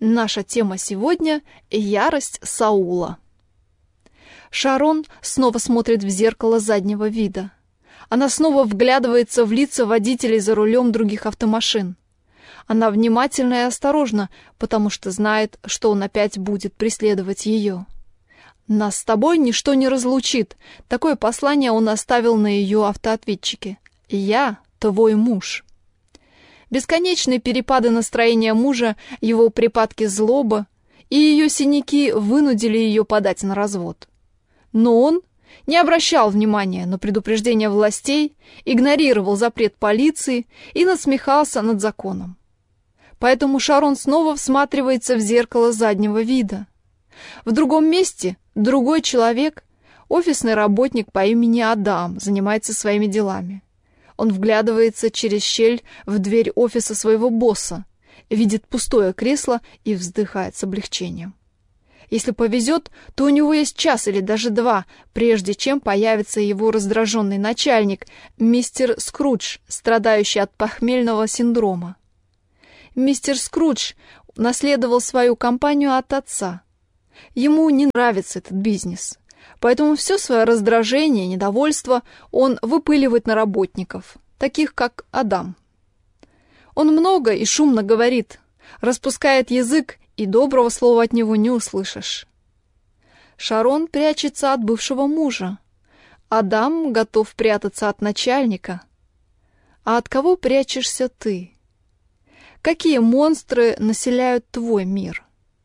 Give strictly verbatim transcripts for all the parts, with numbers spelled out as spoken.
Наша тема сегодня – ярость Саула. Шарон снова смотрит в зеркало заднего вида. Она снова вглядывается в лица водителей за рулем других автомашин. Она внимательна и осторожна, потому что знает, что он опять будет преследовать ее. «Нас с тобой ничто не разлучит», такое послание он оставил на ее автоответчике. «Я твой муж». Бесконечные перепады настроения мужа, его припадки злобы и ее синяки вынудили ее подать на развод. Но он не обращал внимания на предупреждения властей, игнорировал запрет полиции и насмехался над законом. Поэтому Шарон снова всматривается в зеркало заднего вида. В другом месте другой человек, офисный работник по имени Адам, занимается своими делами. Он вглядывается через щель в дверь офиса своего босса, видит пустое кресло и вздыхает с облегчением. Если повезет, то у него есть час или даже два, прежде чем появится его раздраженный начальник, мистер Скрудж, страдающий от похмельного синдрома. Мистер Скрудж наследовал свою компанию от отца. Ему не нравится этот бизнес, поэтому все свое раздражение, недовольство он выпыливает на работников, таких как Адам. Он много и шумно говорит, распускает язык, и доброго слова от него не услышишь. Шарон прячется от бывшего мужа. Адам готов прятаться от начальника. А от кого прячешься ты? Какие монстры населяют твой мир?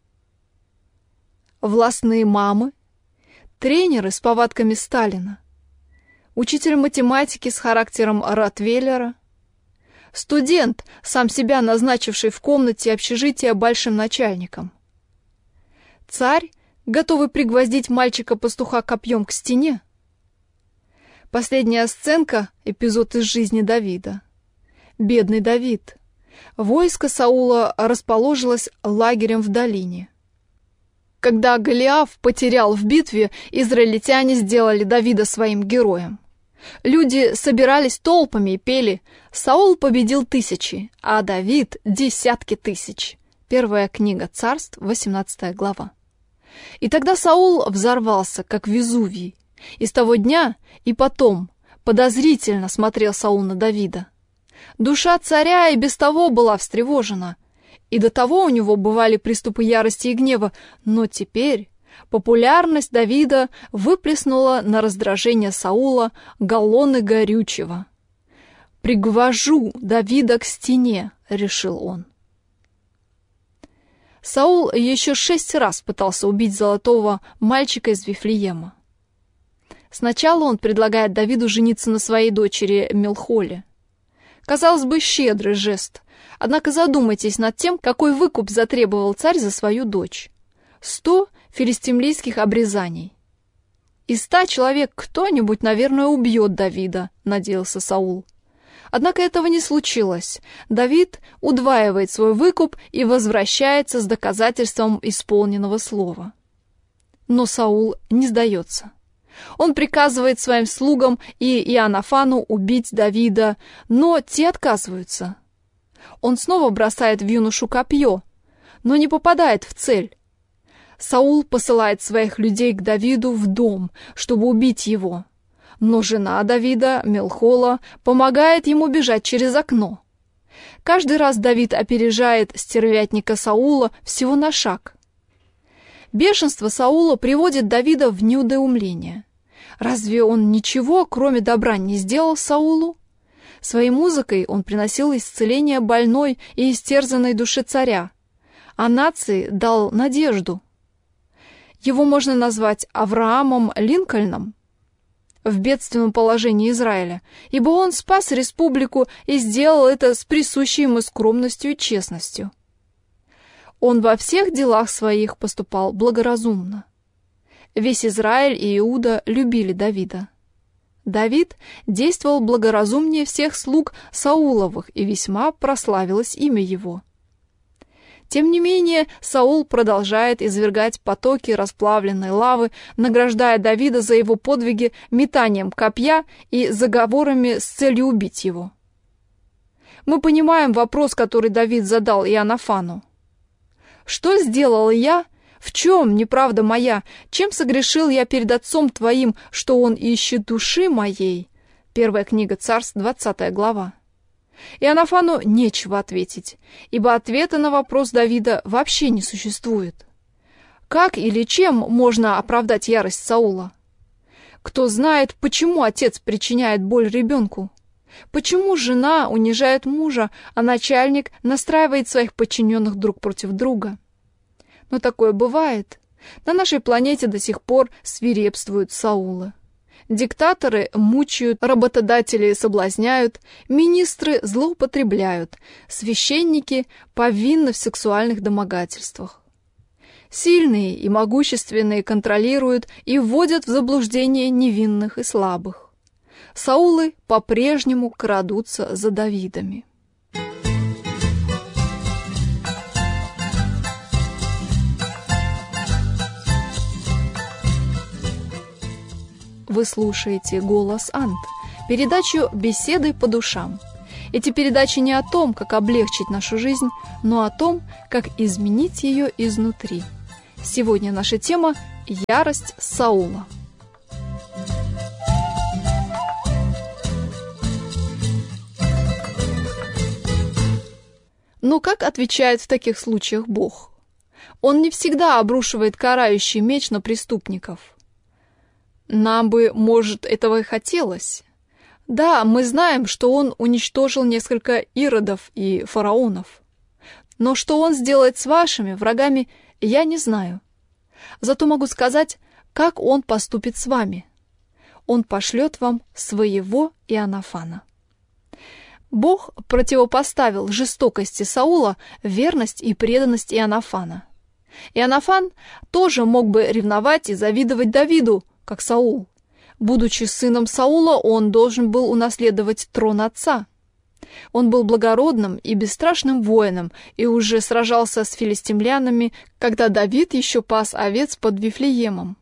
Властные мамы? Тренеры с повадками Сталина? Учитель математики с характером Ротвейлера? Студент, сам себя назначивший в комнате общежития большим начальником? Царь, готовый пригвоздить мальчика-пастуха копьем к стене? Последняя сценка — эпизод из жизни Давида. Бедный Давид. Войско Саула расположилось лагерем в долине. Когда Голиаф потерял в битве, израильтяне сделали Давида своим героем. Люди собирались толпами и пели: «Саул победил тысячи, а Давид — десятки тысяч». Первая книга Царств, восемнадцатая глава. И тогда Саул взорвался, как Везувий. И с того дня и потом подозрительно смотрел Саул на Давида. Душа царя и без того была встревожена, и до того у него бывали приступы ярости и гнева, но теперь популярность Давида выплеснула на раздражение Саула галлоны горючего. «Пригвожу Давида к стене», — решил он. Саул еще шесть раз пытался убить золотого мальчика из Вифлеема. Сначала он предлагает Давиду жениться на своей дочери Мелхоле. Казалось бы, щедрый жест, однако задумайтесь над тем, какой выкуп затребовал царь за свою дочь. Сто филистимлийских обрезаний. Из ста человек кто-нибудь, наверное, убьет Давида, надеялся Саул. Однако этого не случилось. Давид удваивает свой выкуп и возвращается с доказательством исполненного слова. Но Саул не сдается. Он приказывает своим слугам и Иоаннафану убить Давида, но те отказываются. Он снова бросает в юношу копье, но не попадает в цель. Саул посылает своих людей к Давиду в дом, чтобы убить его. Но жена Давида, Мелхола, помогает ему бежать через окно. Каждый раз Давид опережает стервятника Саула всего на шаг. Бешенство Саула приводит Давида в недоумление. Разве он ничего, кроме добра, не сделал Саулу? Своей музыкой он приносил исцеление больной и истерзанной душе царя, а нации дал надежду. Его можно назвать Авраамом Линкольном в бедственном положении Израиля, ибо он спас республику и сделал это с присущей ему скромностью и честностью. Он во всех делах своих поступал благоразумно. Весь Израиль и Иуда любили Давида. Давид действовал благоразумнее всех слуг Сауловых, и весьма прославилось имя его. Тем не менее, Саул продолжает извергать потоки расплавленной лавы, награждая Давида за его подвиги метанием копья и заговорами с целью убить его. Мы понимаем вопрос, который Давид задал Иоаннафану. Что сделал я? В чем неправда моя? Чем согрешил я перед отцом твоим, что он ищет души моей?» Первая книга Царств, двадцатая глава. Иоаннафану нечего ответить, ибо ответа на вопрос Давида вообще не существует. Как или чем можно оправдать ярость Саула? Кто знает, почему отец причиняет боль ребенку? Почему жена унижает мужа, а начальник настраивает своих подчиненных друг против друга? Но такое бывает. На нашей планете до сих пор свирепствуют Саулы. Диктаторы мучают, работодатели соблазняют, министры злоупотребляют, священники повинны в сексуальных домогательствах. Сильные и могущественные контролируют и вводят в заблуждение невинных и слабых. Саулы по-прежнему крадутся за Давидами. Вы слушаете «Голос Ант», передачу «Беседы по душам». Эти передачи не о том, как облегчить нашу жизнь, но о том, как изменить ее изнутри. Сегодня наша тема – ярость Саула. Но как отвечает в таких случаях Бог? Он не всегда обрушивает карающий меч на преступников. Нам бы, может, этого и хотелось. Да, мы знаем, что он уничтожил несколько иродов и фараонов. Но что он сделает с вашими врагами, я не знаю. Зато могу сказать, как он поступит с вами. Он пошлет вам своего Иоаннафана. Бог противопоставил жестокости Саула верность и преданность Иоаннафана. Иоаннафан тоже мог бы ревновать и завидовать Давиду, как Саул. Будучи сыном Саула, он должен был унаследовать трон отца. Он был благородным и бесстрашным воином и уже сражался с филистимлянами, когда Давид еще пас овец под Вифлеемом.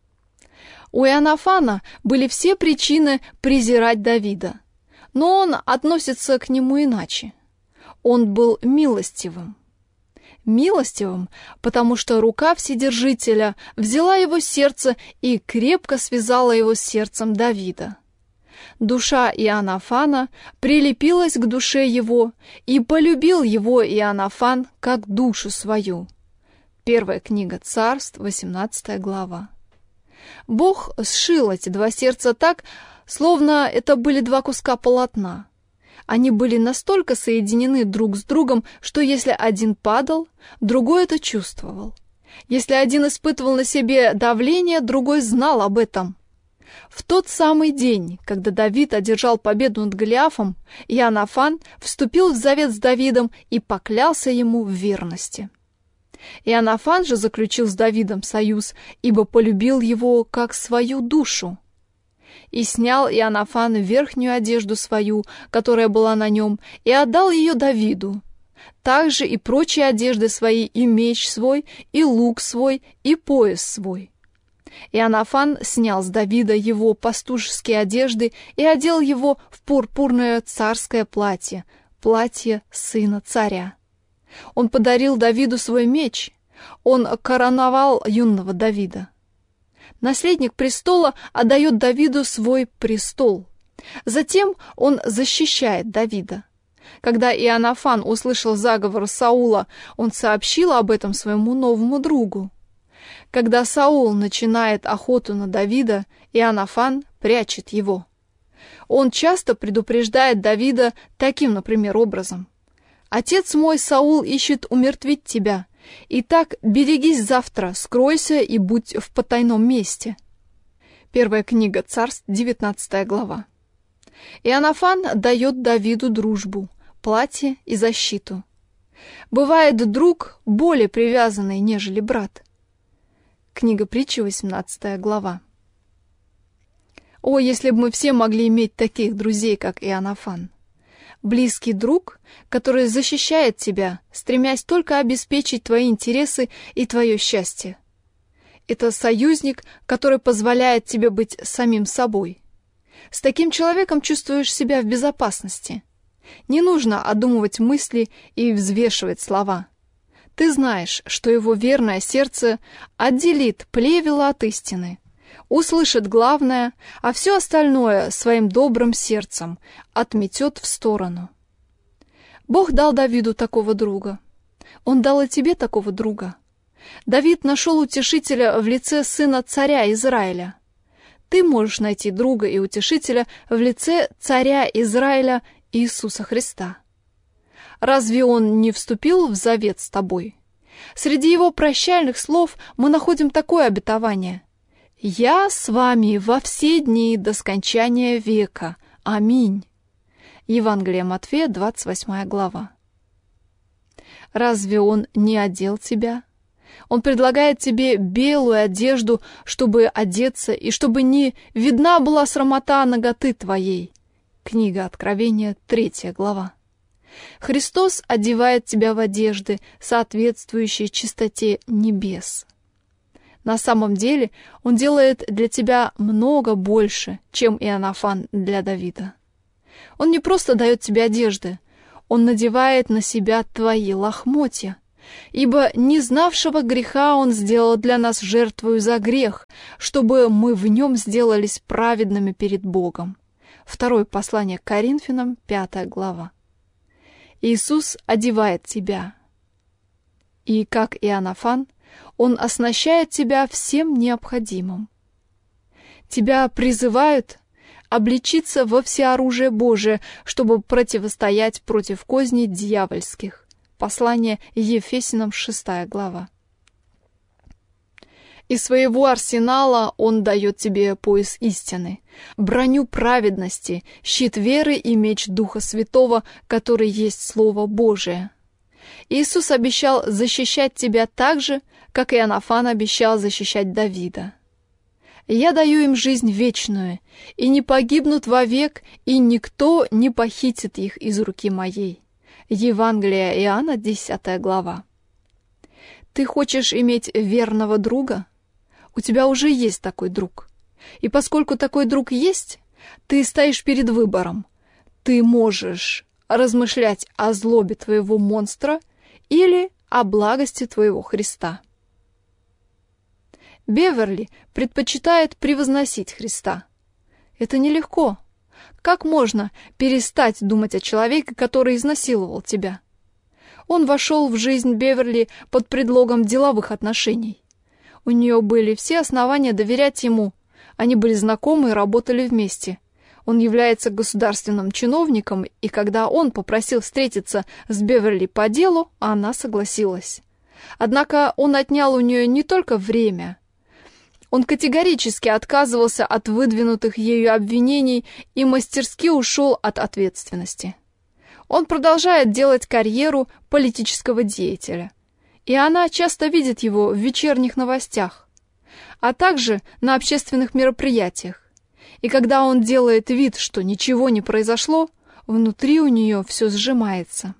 У Иоаннафана были все причины презирать Давида, но он относится к нему иначе. Он был милостивым. Милостивым, потому что рука Вседержителя взяла его сердце и крепко связала его с сердцем Давида. Душа Иоаннафана прилепилась к душе его, и полюбил его Иоаннафан как душу свою. Первая книга Царств, восемнадцатая глава. Бог сшил эти два сердца так, словно это были два куска полотна. Они были настолько соединены друг с другом, что если один падал, другой это чувствовал. Если один испытывал на себе давление, другой знал об этом. В тот самый день, когда Давид одержал победу над Голиафом, Иоаннафан вступил в завет с Давидом и поклялся ему в верности. Иоаннафан же заключил с Давидом союз, ибо полюбил его как свою душу. И снял Иоаннафан верхнюю одежду свою, которая была на нем, и отдал ее Давиду. Также и прочие одежды свои, и меч свой, и лук свой, и пояс свой. Иоаннафан снял с Давида его пастушеские одежды и одел его в пурпурное царское платье, платье сына царя. Он подарил Давиду свой меч, он короновал юного Давида. Наследник престола отдает Давиду свой престол. Затем он защищает Давида. Когда Иоаннафан услышал заговор Саула, он сообщил об этом своему новому другу. Когда Саул начинает охоту на Давида, Иоаннафан прячет его. Он часто предупреждает Давида таким, например, образом: «Отец мой Саул ищет умертвить тебя. Итак, берегись завтра, скройся и будь в потайном месте». Первая книга Царств, девятнадцатая глава. Иоаннафан дает Давиду дружбу, платье и защиту. Бывает друг более привязанный, нежели брат. Книга Притчи, восемнадцатая глава. О, если бы мы все могли иметь таких друзей, как Иоаннафан! Близкий друг, который защищает тебя, стремясь только обеспечить твои интересы и твое счастье. Это союзник, который позволяет тебе быть самим собой. С таким человеком чувствуешь себя в безопасности. Не нужно одумывать мысли и взвешивать слова. Ты знаешь, что его верное сердце отделит плевело от истины, услышит главное, а все остальное своим добрым сердцем отметет в сторону. Бог дал Давиду такого друга. Он дал и тебе такого друга. Давид нашел утешителя в лице сына царя Израиля. Ты можешь найти друга и утешителя в лице царя Израиля Иисуса Христа. Разве он не вступил в завет с тобой? Среди его прощальных слов мы находим такое обетование: «Я с вами во все дни до скончания века. Аминь». Евангелие Матфея, двадцать восьмая глава. Разве он не одел тебя? Он предлагает тебе белую одежду, чтобы одеться, и чтобы не видна была срамота наготы твоей. Книга Откровения, третья глава. Христос одевает тебя в одежды, соответствующие чистоте небес. На самом деле Он делает для тебя много больше, чем Иоаннафан для Давида. Он не просто дает тебе одежды, Он надевает на себя твои лохмотья, ибо не знавшего греха Он сделал для нас жертвою за грех, чтобы мы в нем сделались праведными перед Богом. Второе послание к Коринфянам, пятая глава. Иисус одевает тебя. И, как Иоаннафан, Он оснащает тебя всем необходимым. Тебя призывают облечиться во всеоружие Божие, чтобы противостоять против козней дьявольских. Послание Ефесянам, шестая глава. Из своего арсенала Он дает тебе пояс истины, броню праведности, щит веры и меч Духа Святого, который есть Слово Божие. Иисус обещал защищать тебя так же, как Иоаннафан обещал защищать Давида. «Я даю им жизнь вечную, и не погибнут вовек, и никто не похитит их из руки моей». Евангелие Иоанна, десятая глава. Ты хочешь иметь верного друга? У тебя уже есть такой друг. И поскольку такой друг есть, ты стоишь перед выбором. Ты можешь размышлять о злобе твоего монстра или о благости твоего Христа. Беверли предпочитает превозносить Христа. Это нелегко. Как можно перестать думать о человеке, который изнасиловал тебя? Он вошел в жизнь Беверли под предлогом деловых отношений. У нее были все основания доверять ему. Они были знакомы и работали вместе. Он является государственным чиновником, и когда он попросил встретиться с Беверли по делу, она согласилась. Однако он отнял у нее не только время. Он категорически отказывался от выдвинутых ею обвинений и мастерски ушел от ответственности. Он продолжает делать карьеру политического деятеля, и она часто видит его в вечерних новостях, а также на общественных мероприятиях. И когда он делает вид, что ничего не произошло, внутри у нее все сжимается.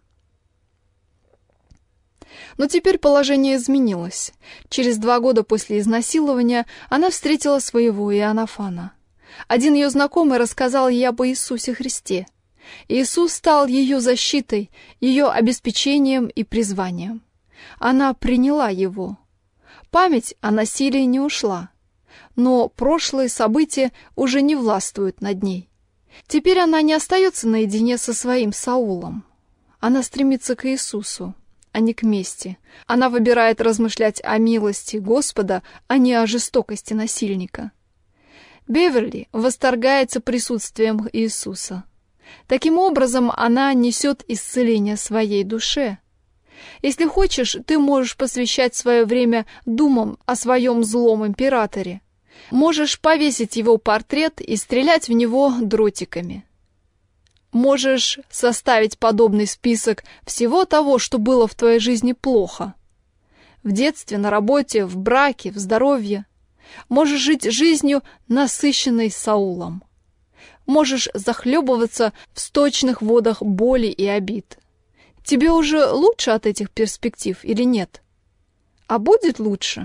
Но теперь положение изменилось. Через два года после изнасилования она встретила своего Иоаннафана. Один ее знакомый рассказал ей об Иисусе Христе. Иисус стал ее защитой, ее обеспечением и призванием. Она приняла его. Память о насилии не ушла, но прошлые события уже не властвуют над ней. Теперь она не остается наедине со своим Саулом. Она стремится к Иисусу, а не к мести. Она выбирает размышлять о милости Господа, а не о жестокости насильника. Беверли восторгается присутствием Иисуса. Таким образом, она несет исцеление своей душе. Если хочешь, ты можешь посвящать свое время думам о своем злом императоре. Можешь повесить его портрет и стрелять в него дротиками. Можешь составить подобный список всего того, что было в твоей жизни плохо. В детстве, на работе, в браке, в здоровье. Можешь жить жизнью, насыщенной Саулом. Можешь захлебываться в сточных водах боли и обид. Тебе уже лучше от этих перспектив или нет? А будет лучше?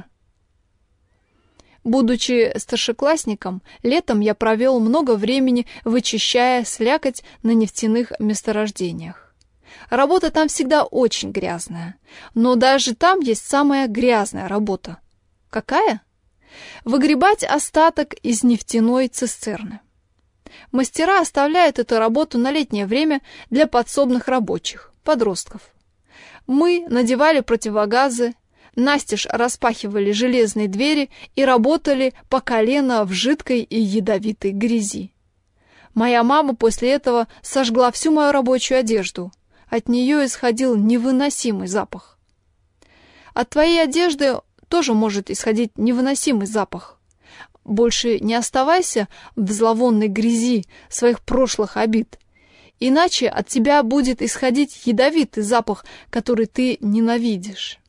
Будучи старшеклассником, летом я провел много времени, вычищая слякоть на нефтяных месторождениях. Работа там всегда очень грязная, но даже там есть самая грязная работа. Какая? Выгребать остаток из нефтяной цистерны. Мастера оставляют эту работу на летнее время для подсобных рабочих, подростков. Мы надевали противогазы, настежь распахивали железные двери и работали по колено в жидкой и ядовитой грязи. Моя мама после этого сожгла всю мою рабочую одежду. От нее исходил невыносимый запах. От твоей одежды тоже может исходить невыносимый запах. Больше не оставайся в зловонной грязи своих прошлых обид, иначе от тебя будет исходить ядовитый запах, который ты ненавидишь.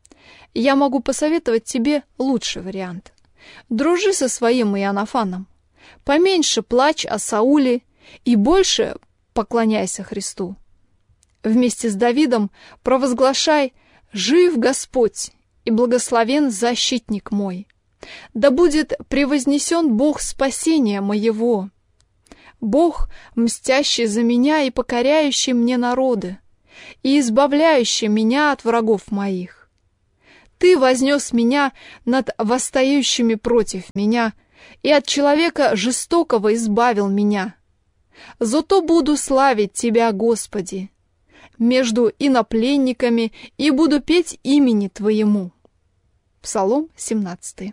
Я могу посоветовать тебе лучший вариант. Дружи со своим Иоаннафаном, поменьше плачь о Сауле и больше поклоняйся Христу. Вместе с Давидом провозглашай: «Жив Господь и благословен защитник мой! Да будет превознесен Бог спасения моего! Бог, мстящий за меня и покоряющий мне народы, и избавляющий меня от врагов моих. Ты вознес меня над восстающими против меня, и от человека жестокого избавил меня. Зато буду славить Тебя, Господи, между инопленниками, и буду петь имени Твоему». Псалом семнадцатый.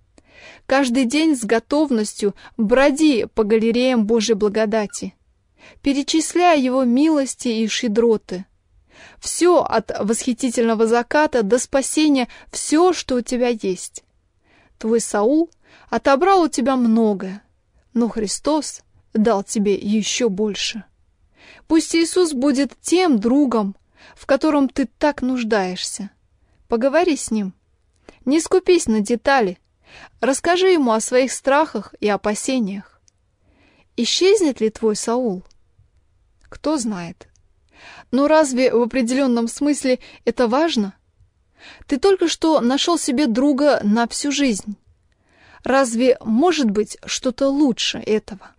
Каждый день с готовностью броди по галереям Божьей благодати, перечисляя Его милости и щедроты. Все от восхитительного заката до спасения, все, что у тебя есть. Твой Саул отобрал у тебя многое, но Христос дал тебе еще больше. Пусть Иисус будет тем другом, в котором ты так нуждаешься. Поговори с Ним. Не скупись на детали. Расскажи Ему о своих страхах и опасениях. Исчезнет ли твой Саул? Кто знает. Но разве в определенном смысле это важно? Ты только что нашел себе друга на всю жизнь. Разве может быть что-то лучше этого?